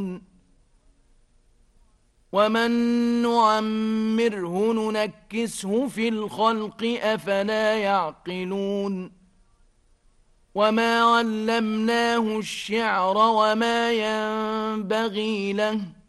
ومن نعمره ننكسه في الخلق أفلا يعقلون وما علمناه الشعر وما ينبغي له